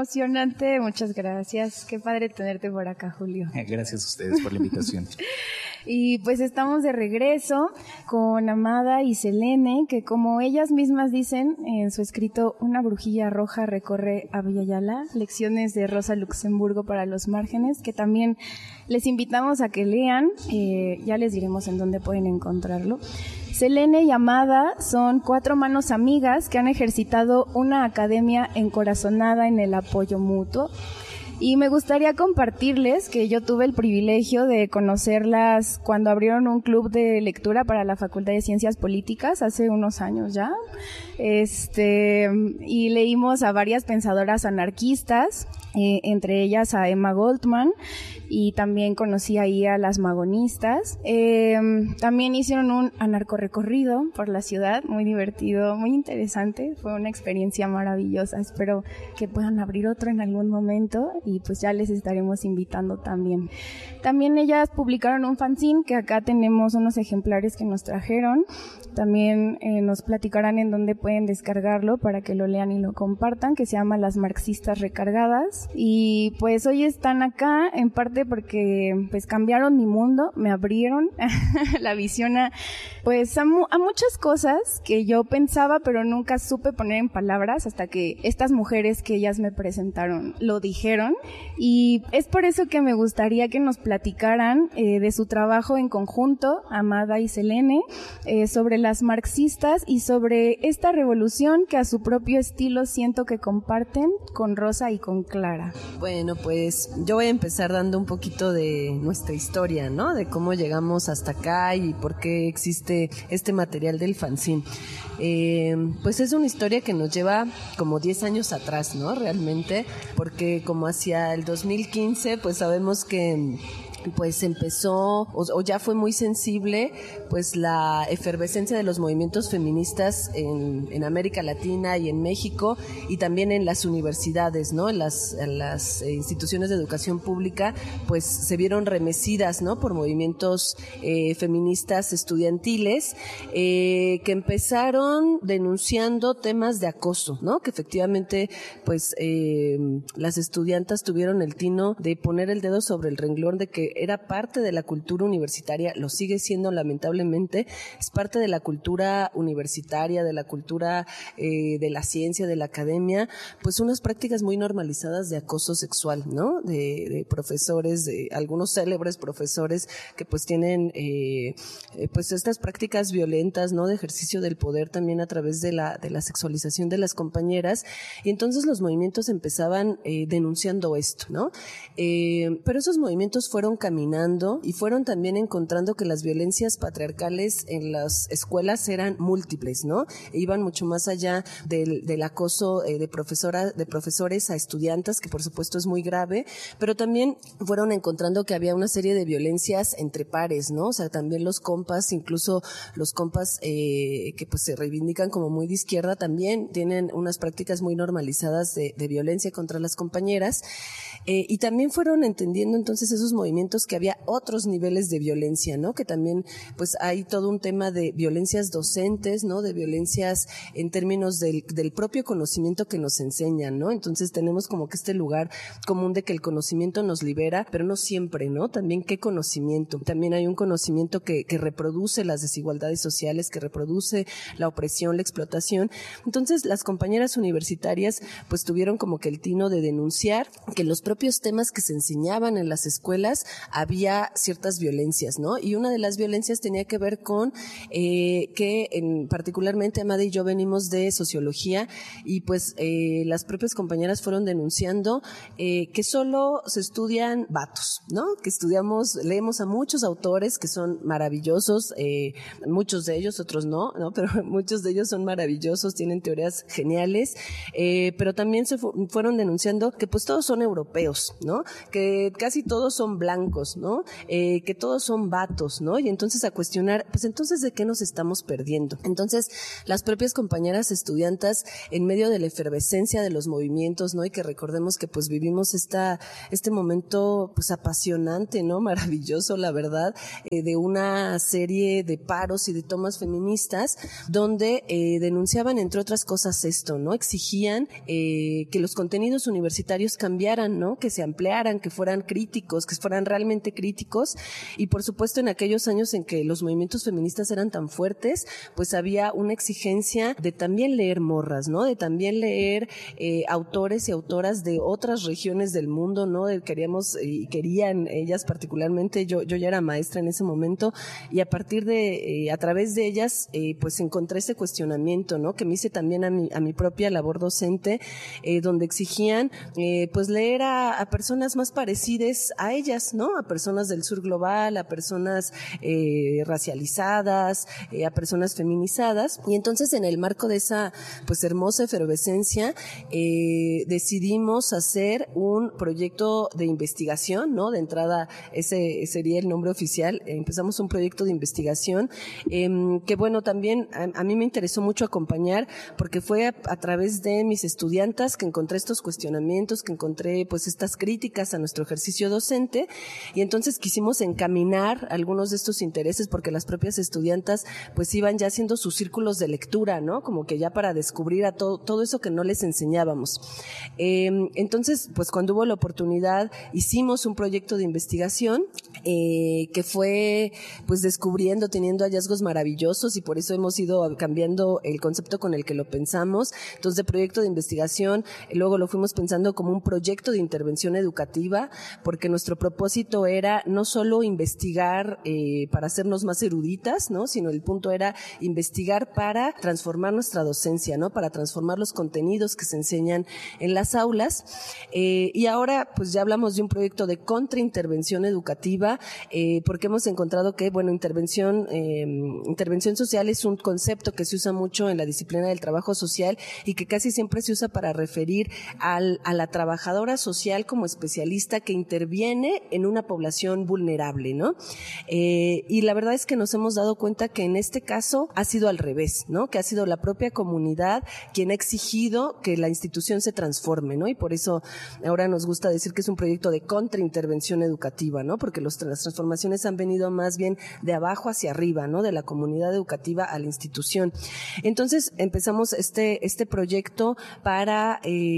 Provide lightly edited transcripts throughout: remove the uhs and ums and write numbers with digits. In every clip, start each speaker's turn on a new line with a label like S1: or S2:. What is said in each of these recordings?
S1: Emocionante, muchas gracias. Qué padre tenerte por acá, Julio.
S2: Gracias a ustedes por la invitación.
S1: Y pues estamos de regreso con Amada y Selene, que como ellas mismas dicen en su escrito Una brujilla roja recorre a Villayala, lecciones de Rosa Luxemburgo para los márgenes, que también les invitamos a que lean, ya les diremos en dónde pueden encontrarlo. Selene y Amada son 4 manos amigas que han ejercitado una academia encorazonada en el apoyo mutuo. Y me gustaría compartirles que yo tuve el privilegio de conocerlas cuando abrieron un club de lectura para la Facultad de Ciencias Políticas hace unos años ya. Y leímos a varias pensadoras anarquistas, entre ellas a Emma Goldman, y también conocí ahí a las magonistas. También hicieron un anarcorrecorrido por la ciudad, muy divertido, muy interesante. Fue una experiencia maravillosa. Espero que puedan abrir otro en algún momento y pues ya les estaremos invitando también. También ellas publicaron un fanzine que acá tenemos unos ejemplares que nos trajeron. También nos platicarán en dónde pueden descargarlo para que lo lean y lo compartan, que se llama Las Marxistas Recargadas. Y pues hoy están acá en parte porque pues cambiaron mi mundo, me abrieron la visión a muchas cosas que yo pensaba pero nunca supe poner en palabras hasta que estas mujeres que ellas me presentaron lo dijeron. Y es por eso que me gustaría que nos platicaran de su trabajo en conjunto, Amada y Selene, sobre las marxistas y sobre esta revolución que a su propio estilo siento que comparten con Rosa y con Clara.
S3: Bueno, pues yo voy a empezar dando un poquito de nuestra historia, ¿no? De cómo llegamos hasta acá y por qué existe este material del fanzine. Pues es una historia que nos lleva como 10 años atrás, ¿no? Realmente, porque como hacia el 2015, pues sabemos que pues empezó o ya fue muy sensible pues la efervescencia de los movimientos feministas en América Latina y en México y también en las universidades, ¿no? En las instituciones de educación pública pues se vieron remecidas, ¿no? Por movimientos feministas estudiantiles que empezaron denunciando temas de acoso, ¿no? Que efectivamente pues las estudiantas tuvieron el tino de poner el dedo sobre el renglón de que era parte de la cultura universitaria, lo sigue siendo lamentablemente, es parte de la cultura universitaria, de la cultura de la ciencia, de la academia, pues unas prácticas muy normalizadas de acoso sexual, ¿no? De profesores, de algunos célebres profesores que pues tienen pues estas prácticas violentas, ¿no? De ejercicio del poder también a través de la sexualización de las compañeras, y entonces los movimientos empezaban denunciando esto, ¿no? Pero esos movimientos fueron caminando y fueron también encontrando que las violencias patriarcales en las escuelas eran múltiples, ¿no? E iban mucho más allá del acoso de profesores a estudiantas, que por supuesto es muy grave, pero también fueron encontrando que había una serie de violencias entre pares, ¿no? O sea, también los compas, incluso los compas que pues se reivindican como muy de izquierda, también tienen unas prácticas muy normalizadas de violencia contra las compañeras, y también fueron entendiendo entonces esos movimientos que había otros niveles de violencia, ¿no? Que también pues hay todo un tema de violencias docentes, ¿no? De violencias en términos del propio conocimiento que nos enseñan, ¿no? Entonces tenemos como que este lugar común de que el conocimiento nos libera, pero no siempre, ¿no? También qué conocimiento. También hay un conocimiento que reproduce las desigualdades sociales, que reproduce la opresión, la explotación. Entonces las compañeras universitarias pues tuvieron como que el tino de denunciar que los propios temas que se enseñaban en las escuelas había ciertas violencias, ¿no? Y una de las violencias tenía que ver con particularmente Amada y yo venimos de sociología y pues las propias compañeras fueron denunciando que solo se estudian vatos, ¿no? Que leemos a muchos autores que son maravillosos, muchos de ellos, otros no, pero muchos de ellos son maravillosos, tienen teorías geniales, pero también se fueron denunciando que pues todos son europeos, ¿no? Que casi todos son blancos, blancos, ¿no? Que todos son vatos, ¿no? Y entonces a cuestionar, pues entonces ¿de qué nos estamos perdiendo? Entonces las propias compañeras estudiantas, en medio de la efervescencia de los movimientos, ¿no? Y que recordemos que pues vivimos este momento pues apasionante, ¿no? Maravilloso, la verdad, de una serie de paros y de tomas feministas donde denunciaban, entre otras cosas, esto, ¿no? Exigían que los contenidos universitarios cambiaran, ¿no? Que se ampliaran, que fueran críticos, que fueran realmente críticos. Y por supuesto, en aquellos años en que los movimientos feministas eran tan fuertes, pues había una exigencia de también leer morras, ¿no? De también leer autores y autoras de otras regiones del mundo, ¿no? Queríamos y querían ellas particularmente, yo ya era maestra en ese momento, y a partir de, a través de ellas, pues encontré ese cuestionamiento, ¿no? Que me hice también a mi propia labor docente, donde exigían, pues leer a personas más parecidas a ellas, ¿no? A personas del sur global, a personas racializadas, a personas feminizadas. Y entonces, en el marco de esa, pues, hermosa efervescencia, decidimos hacer un proyecto de investigación, ¿no? De entrada, ese sería el nombre oficial. Empezamos un proyecto de investigación, que bueno, también a mí me interesó mucho acompañar, porque fue a través de mis estudiantas que encontré estos cuestionamientos, que encontré pues estas críticas a nuestro ejercicio docente, y entonces quisimos encaminar algunos de estos intereses, porque las propias estudiantas pues iban ya haciendo sus círculos de lectura, ¿no? Como que ya para descubrir a todo eso que no les enseñábamos. Entonces, pues cuando hubo la oportunidad, hicimos un proyecto de investigación, que fue pues descubriendo, teniendo hallazgos maravillosos, y por eso hemos ido cambiando el concepto con el que lo pensamos. Entonces, de proyecto de investigación, luego lo fuimos pensando como un proyecto de intervención educativa, porque nuestro propósito era no solo investigar para hacernos más eruditas, ¿no? Sino el punto era investigar para transformar nuestra docencia, ¿no? Para transformar los contenidos que se enseñan en las aulas. Y ahora pues ya hablamos de un proyecto de contraintervención educativa, porque hemos encontrado que, bueno, intervención social es un concepto que se usa mucho en la disciplina del trabajo social y que casi siempre se usa para referir a la trabajadora social como especialista que interviene en una población vulnerable, ¿no? Y la verdad es que nos hemos dado cuenta que en este caso ha sido al revés, ¿no? Que ha sido la propia comunidad quien ha exigido que la institución se transforme, ¿no? Y por eso ahora nos gusta decir que es un proyecto de contraintervención educativa, ¿no? Porque las transformaciones han venido más bien de abajo hacia arriba, ¿no? De la comunidad educativa a la institución. Entonces empezamos este proyecto para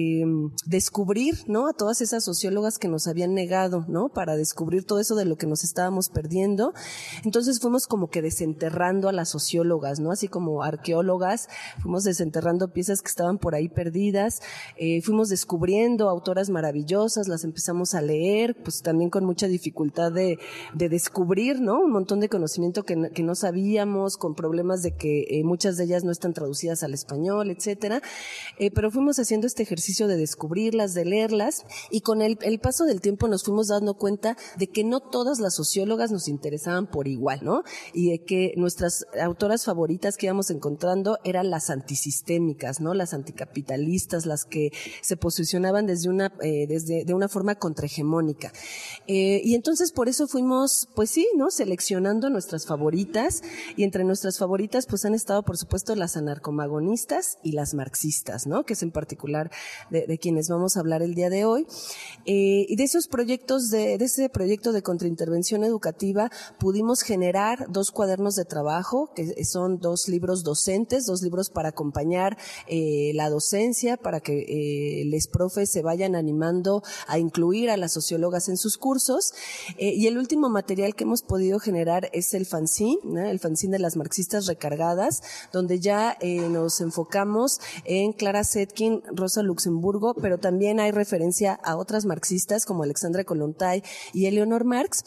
S3: descubrir, ¿no? A todas esas sociólogas que nos habían negado, ¿no? Para descubrir todo eso de lo que nos estábamos perdiendo. Entonces fuimos como que desenterrando a las sociólogas, ¿no? Así como arqueólogas, fuimos desenterrando piezas que estaban por ahí perdidas, fuimos descubriendo autoras maravillosas, las empezamos a leer, pues también con mucha dificultad de descubrir, ¿no? Un montón de conocimiento que no sabíamos, con problemas de que muchas de ellas no están traducidas al español, etcétera. Pero fuimos haciendo este ejercicio de descubrirlas, de leerlas, y con el paso del tiempo nos fuimos dando cuenta de que no todas las sociólogas nos interesaban por igual, ¿no? Y de que nuestras autoras favoritas que íbamos encontrando eran las antisistémicas, ¿no? Las anticapitalistas, las que se posicionaban de una forma contrahegemónica. Y entonces por eso fuimos, pues sí, ¿no? Seleccionando nuestras favoritas, y entre nuestras favoritas pues han estado, por supuesto, las anarcomagonistas y las marxistas, ¿no? Que es en particular de quienes vamos a hablar el día de hoy. Y de esos proyectos, de ese proyecto de contraintervención educativa, pudimos generar 2 cuadernos de trabajo, que son 2 libros docentes, 2 libros para acompañar la docencia, para que les profes se vayan animando a incluir a las sociólogas en sus cursos. Y el último material que hemos podido generar es el fanzine, ¿no? El fanzine de las marxistas recargadas, donde ya nos enfocamos en Clara Zetkin, Rosa Luxemburgo, pero también hay referencia a otras marxistas como Alexandra Kollontai y Eleanor Marx.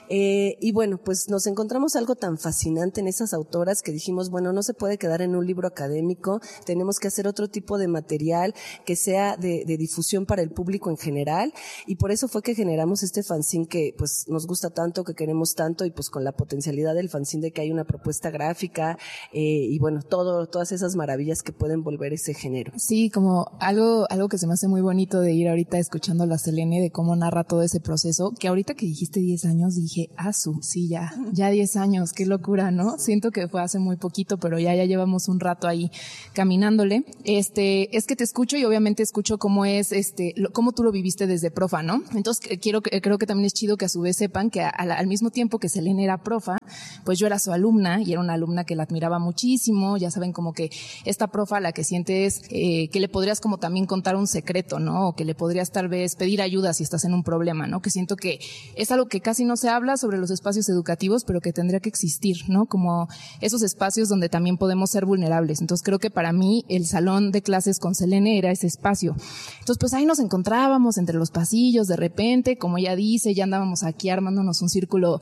S3: Y bueno, pues nos encontramos algo tan fascinante en esas autoras que dijimos, bueno, no se puede quedar en un libro académico, tenemos que hacer otro tipo de material que sea de difusión para el público en general, y por eso fue que generamos este fanzine que pues nos gusta tanto, que queremos tanto, y pues con la potencialidad del fanzine de que hay una propuesta gráfica, y bueno, todas esas maravillas que pueden volver ese género.
S4: Sí, como algo que se me hace muy bonito de ir ahorita escuchando a la Selene, de cómo narra todo ese proceso, que ahorita que dijiste 10 años, dije, sí, ya 10 años, qué locura, ¿no? Siento que fue hace muy poquito, pero ya llevamos un rato ahí caminándole. Es que te escucho y obviamente escucho cómo es, cómo tú lo viviste desde profa, ¿no? Entonces creo que también es chido que a su vez sepan que al mismo tiempo que Selene era profa, pues yo era su alumna y era una alumna que la admiraba muchísimo. Ya saben, como que esta profa a la que sientes que le podrías como también contar un secreto, ¿no? O que le podrías tal vez pedir ayuda si estás en un problema, ¿no? Que siento que es algo que casi no se habla sobre los espacios educativos, pero que tendría que existir, ¿no? Como esos espacios donde también podemos ser vulnerables. Entonces creo que para mí el salón de clases con Selene era ese espacio. Entonces pues ahí nos encontrábamos entre los pasillos, de repente, como ella dice, ya andábamos aquí armándonos un círculo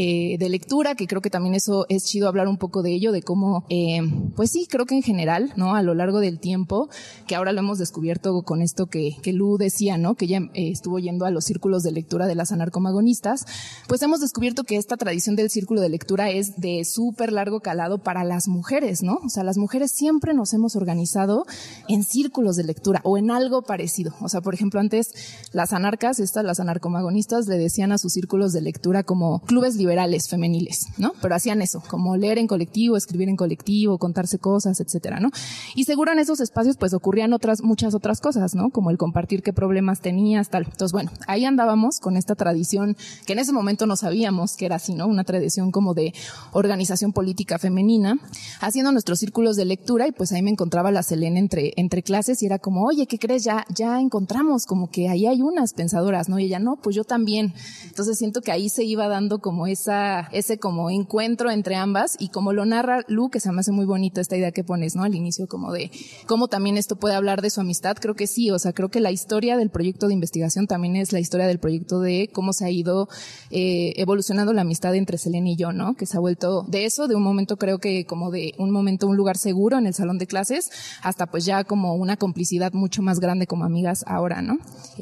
S4: de lectura, que creo que también eso es chido hablar un poco de ello, de cómo, pues sí, creo que en general, ¿no? A lo largo del tiempo, que ahora lo hemos descubierto con esto que Lu decía, ¿no? Que ella estuvo yendo a los círculos de lectura de las anarcomagonistas, pues hemos descubierto que esta tradición del círculo de lectura es de súper largo calado para las mujeres, ¿no? O sea, las mujeres siempre nos hemos organizado en círculos de lectura o en algo parecido. O sea, por ejemplo, antes las anarcomagonistas le decían a sus círculos de lectura como clubes liberales femeniles, ¿no? Pero hacían eso, como leer en colectivo, escribir en colectivo, contarse cosas, etcétera, ¿no? Y seguro en esos espacios pues ocurrían muchas otras cosas, ¿no? Como el compartir qué problemas tenías, tal. Entonces, bueno, ahí andábamos con esta tradición que en ese momento no sabíamos que era así, ¿no? Una tradición como de organización política femenina, haciendo nuestros círculos de lectura. Y pues ahí me encontraba la Selene entre clases y era como, oye, ¿qué crees? Ya encontramos como que ahí hay unas pensadoras, ¿no? Y ella, no, pues yo también. Entonces siento que ahí se iba dando como ese como encuentro entre ambas, y como lo narra Lu, que se me hace muy bonito esta idea que pones, ¿no? Al inicio, como de cómo también esto puede hablar de su amistad. Creo que sí, o sea, creo que la historia del proyecto de investigación también es la historia del proyecto de cómo se ha ido evolucionando la amistad entre Selene y yo, ¿no? Que se ha vuelto de eso, de un momento, creo que como de un momento, un lugar seguro en el salón de clases, hasta pues ya como una complicidad mucho más grande como amigas ahora, ¿no?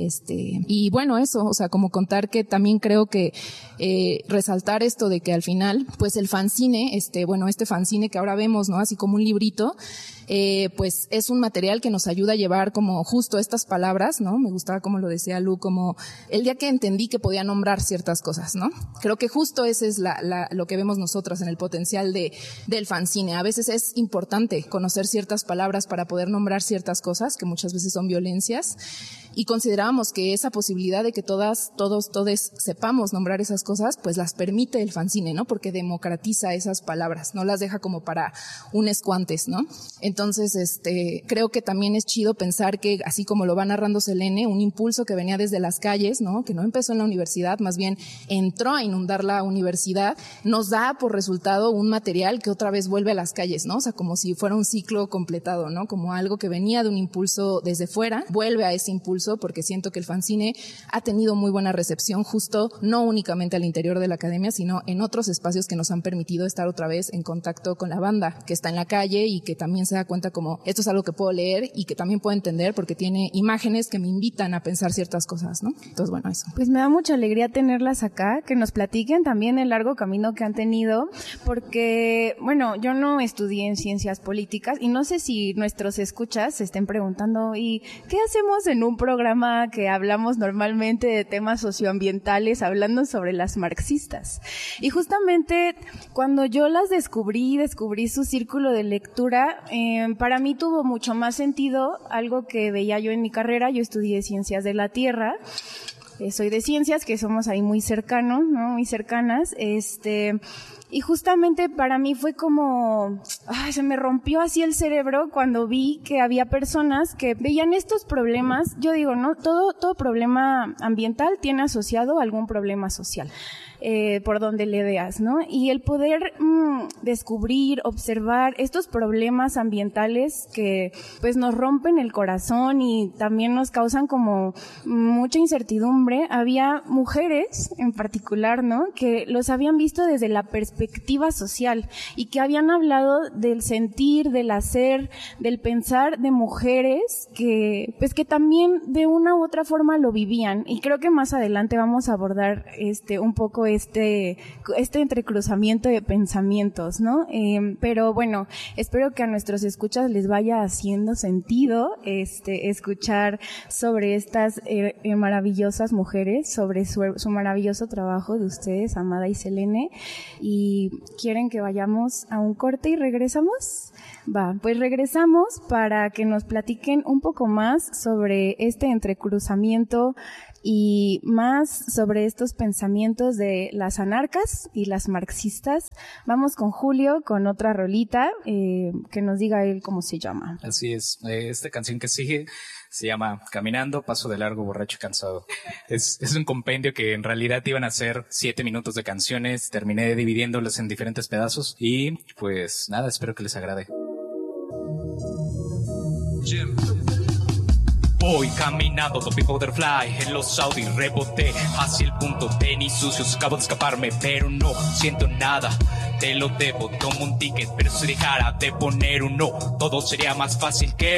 S4: Y bueno, eso, o sea, como contar que también creo que resaltar esto de que al final, pues el fanzine, este fanzine que ahora vemos, ¿no? Así como un librito, pues es un material que nos ayuda a llevar como justo estas palabras, ¿no? Me gustaba como lo decía Lu, como el día que entendí que podía nombrar ciertas cosas, ¿no? Creo que justo ese es lo que vemos nosotras en el potencial del fanzine. A veces es importante conocer ciertas palabras para poder nombrar ciertas cosas que muchas veces son violencias, y considerábamos que esa posibilidad de que todos sepamos nombrar esas cosas, pues las permite el fanzine, ¿no? Porque democratiza esas palabras, no las deja como para unos cuantes, ¿no? Entonces, creo que también es chido pensar que, así como lo va narrando Selene, un impulso que venía desde las calles, ¿no? Que no empezó en la universidad, más bien entró a inundar la universidad, nos da por resultado un material que otra vez vuelve a las calles, ¿no? O sea, como si fuera un ciclo completado, ¿no? Como algo que venía de un impulso desde fuera, vuelve a ese impulso, porque siento que el fanzine ha tenido muy buena recepción, justo no únicamente al interior de la academia, sino en otros espacios que nos han permitido estar otra vez en contacto con la banda que está en la calle y que también se da cuenta como esto es algo que puedo leer y que también puedo entender porque tiene imágenes que me invitan a pensar ciertas cosas, ¿no? Entonces, bueno, eso.
S1: Pues me da mucha alegría tenerlas acá, que nos platiquen también el largo camino que han tenido, porque, bueno, yo no estudié en ciencias políticas y no sé si nuestros escuchas se estén preguntando, ¿y qué hacemos en un programa que hablamos normalmente de temas socioambientales hablando sobre las marxistas? Y justamente cuando yo las descubrí su círculo de lectura, para mí tuvo mucho más sentido algo que veía yo en mi carrera. Yo estudié Ciencias de la Tierra, soy de ciencias, que somos ahí muy cercanos, ¿no? Muy cercanas, y justamente para mí fue como, se me rompió así el cerebro cuando vi que había personas que veían estos problemas. Yo digo, ¿no? Todo problema ambiental tiene asociado algún problema social, por donde le veas, ¿no? Y el poder descubrir, observar estos problemas ambientales que pues nos rompen el corazón y también nos causan como mucha incertidumbre. Había mujeres en particular, ¿no? Que los habían visto desde la perspectiva perspectiva social y que habían hablado del sentir, del hacer, del pensar de mujeres que pues que también de una u otra forma lo vivían, y creo que más adelante vamos a abordar un poco este entrecruzamiento de pensamientos, ¿no? Pero bueno, espero que a nuestros escuchas les vaya haciendo sentido escuchar sobre estas maravillosas mujeres, sobre su maravilloso trabajo de ustedes, Amada y Selene. ¿Y quieren que vayamos a un corte y regresamos? Va, pues regresamos para que nos platiquen un poco más sobre este entrecruzamiento y más sobre estos pensamientos de las anarcas y las marxistas. Vamos con Julio con otra rolita, que nos diga él cómo se llama.
S2: Así es, esta canción que sigue se llama Caminando, Paso de Largo, Borracho y Cansado. Es un compendio que en realidad iban a ser 7 minutos de canciones, terminé dividiéndolas en diferentes pedazos y pues nada, espero que les agrade. Jim. Voy caminando, Topi Butterfly, en los Audi reboté hacia el punto, tenis sucios, acabo de escaparme, pero no siento nada, te lo debo, tomo un ticket, pero si dejara de poner uno, todo sería más fácil que